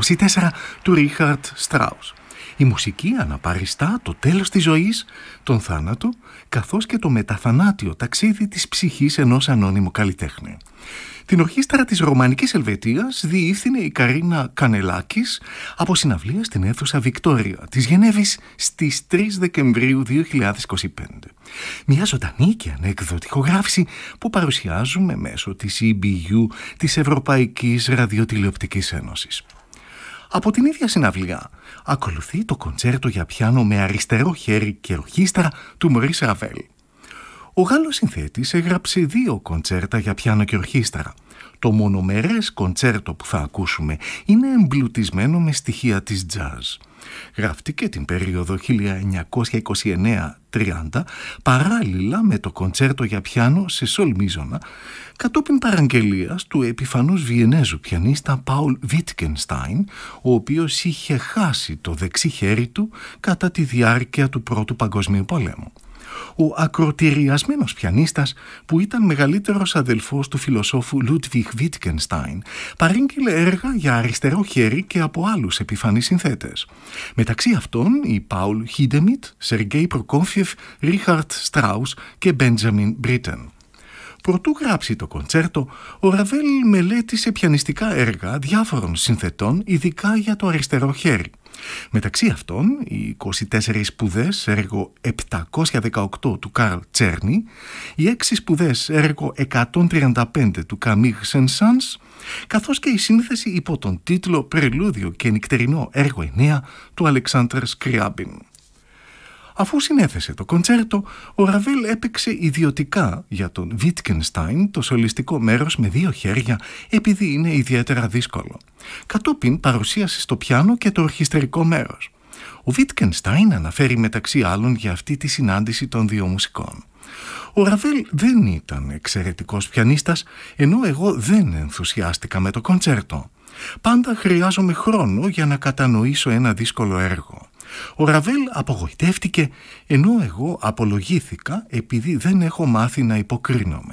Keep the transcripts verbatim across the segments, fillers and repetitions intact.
είκοσι τέσσερα του Ρίχαρντ Στράους. Η μουσική αναπαριστά το τέλος της ζωής, τον θάνατο, καθώς και το μεταθανάτιο ταξίδι της ψυχής ενός ανώνυμου καλλιτέχνη. Την ορχήστρα της Ρωμανικής Ελβετίας διεύθυνε η Καρίνα Κανελάκης από συναυλία στην αίθουσα Βικτόρια της Γενέβης στις τρεις Δεκεμβρίου δύο χιλιάδες είκοσι πέντε. Μια ζωντανή και ανέκδοτη ηχογράφηση που παρουσιάζουμε μέσω της ι μπι γιου της Ευρωπαϊκής Ραδιοτηλεοπτικής Ένωσης. Από την ίδια συναυλία ακολουθεί το κοντσέρτο για πιάνο με αριστερό χέρι και ορχήστρα του Μωρίς Ραβέλ. Ο Γάλλος συνθέτης έγραψε δύο κοντσέρτα για πιάνο και ορχήστρα. Το μονομερές κοντσέρτο που θα ακούσουμε είναι εμπλουτισμένο με στοιχεία της τζαζ. Γράφτηκε την περίοδο χίλια εννιακόσια είκοσι εννέα τριάντα παράλληλα με το κοντσέρτο για πιάνο σε σολ μίζωνα, κατόπιν παραγγελίας του επιφανούς Βιενέζου πιανίστα Πάουλ Βίτκενστάιν, ο οποίος είχε χάσει το δεξί χέρι του κατά τη διάρκεια του Πρώτου Παγκοσμίου Πολέμου. Ο ακροτηριασμένος πιανίστας, που ήταν μεγαλύτερος αδελφός του φιλοσόφου Λούντβιχ Βίτκενστάιν, παρήγγειλε έργα για αριστερό χέρι και από άλλους επιφανείς συνθέτες. Μεταξύ αυτών οι Πάουλ Χίντεμιτ, Σεργέι Προκόφιεφ, Ρίχαρντ Στράους και Μπέντζαμιν Μπρίτεν. Προτού γράψει το κοντσέρτο, ο Ραβέλ μελέτησε πιανιστικά έργα διάφορων συνθετών, ειδικά για το αριστερό χέρι. Μεταξύ αυτών, οι είκοσι τέσσερις σπουδές έργο επτακόσια δεκαοκτώ του Καρλ Τσέρνι, οι έξι σπουδές έργο εκατόν τριάντα πέντε του Καμίγ Σεν-Σανς, καθώς και η σύνθεση υπό τον τίτλο «Πρελούδιο και νυκτερινό έργο εννέα» του Αλεξάνδρ Σκριάμπιν. Αφού συνέθεσε το κοντσέρτο, ο Ραβέλ έπαιξε ιδιωτικά για τον Βίτκενστάιν το σολιστικό μέρος με δύο χέρια, επειδή είναι ιδιαίτερα δύσκολο. Κατόπιν παρουσίασε στο πιάνο και το ορχιστρικό μέρος. Ο Βίτκενστάιν αναφέρει μεταξύ άλλων για αυτή τη συνάντηση των δύο μουσικών. Ο Ραβέλ δεν ήταν εξαιρετικός πιανίστας, ενώ εγώ δεν ενθουσιάστηκα με το κοντσέρτο. Πάντα χρειάζομαι χρόνο για να κατανοήσω ένα δύσκολο έργο. Ο Ραβέλ απογοητεύτηκε, ενώ εγώ απολογήθηκα επειδή δεν έχω μάθει να υποκρίνομαι.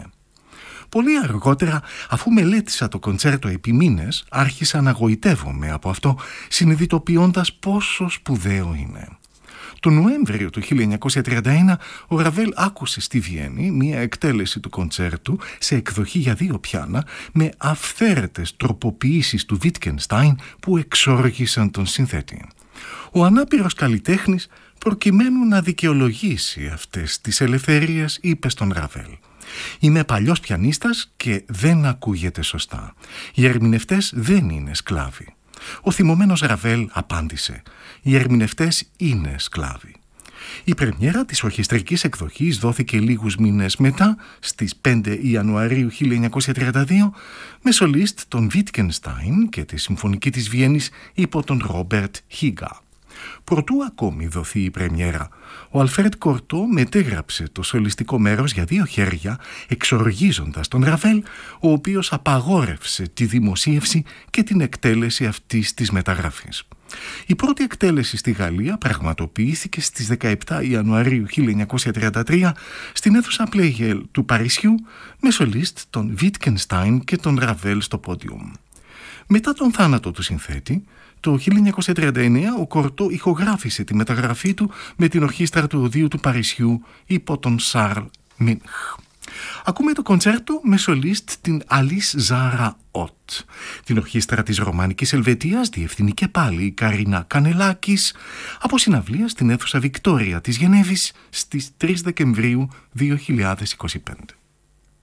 Πολύ αργότερα, αφού μελέτησα το κοντσέρτο επί μήνες, άρχισα να γοητεύομαι από αυτό, συνειδητοποιώντας πόσο σπουδαίο είναι. Το Νοέμβριο του χίλια εννιακόσια τριάντα ένα, ο Ραβέλ άκουσε στη Βιέννη μία εκτέλεση του κοντσέρτου σε εκδοχή για δύο πιάνα με αυθαίρετες τροποποιήσεις του Βίτκενστάιν που εξόργησαν τον συνθέτη. Ο ανάπηρος καλλιτέχνης, προκειμένου να δικαιολογήσει αυτές τις ελευθερίες, είπε στον Ραβέλ: «Είμαι παλιός πιανίστας και δεν ακούγεται σωστά. Οι ερμηνευτές δεν είναι σκλάβοι». Ο θυμωμένος Ραβέλ απάντησε: «Οι ερμηνευτές είναι σκλάβοι». Η πρεμιέρα της ορχιστρικής εκδοχής δόθηκε λίγους μήνες μετά, στις πέντε Ιανουαρίου χίλια εννιακόσια τριάντα δύο, με σολίστ τον Βίτκενστάιν και τη Συμφωνική της Βιέννης υπό τον Ρόμπερτ Χίγκα. Προτού ακόμη δοθεί η πρεμιέρα, ο Αλφρέντ Κορτό μετέγραψε το σολιστικό μέρος για δύο χέρια, εξοργίζοντας τον Ραβέλ, ο οποίος απαγόρευσε τη δημοσίευση και την εκτέλεση αυτής της μεταγραφής. Η πρώτη εκτέλεση στη Γαλλία πραγματοποιήθηκε στις δεκαεπτά Ιανουαρίου χίλια εννιακόσια τριάντα τρία στην αίθουσα Πλέγελ του Παρισιού, με σολίστ τον Βίτκενστάιν και τον Ραβέλ στο πόντιουμ. Μετά τον θάνατο του συνθέτη, το χίλια εννιακόσια τριάντα εννέα ο Κορτό ηχογράφησε τη μεταγραφή του με την ορχήστρα του Οδείου του Παρισιού υπό τον Σαρλ Μίνχ. Ακούμε το κοντσέρτο με σολίστ την Αλίς Ζάρα Ότ. Την ορχήστρα της Ρωμανικής Ελβετίας διευθύνει και πάλι η Καρίνα Κανελάκης από συναυλία στην αίθουσα Βικτόρια της Γενέβης στις τρεις Δεκεμβρίου δύο χιλιάδες είκοσι πέντε.